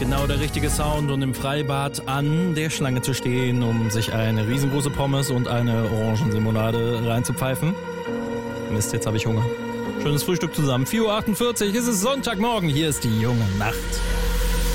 Genau der richtige Sound und im Freibad an der Schlange zu stehen, um sich eine riesengroße Pommes und eine Orangenlimonade reinzupfeifen. Mist, jetzt habe ich Hunger. Schönes Frühstück zusammen. 4:48 Uhr, es ist Sonntagmorgen. Hier ist die junge Nacht.